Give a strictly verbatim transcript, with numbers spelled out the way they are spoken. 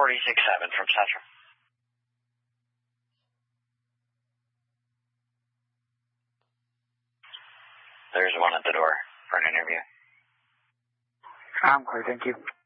forty-six seven from Central. There's one at the door for an interview. I'm clear, thank you.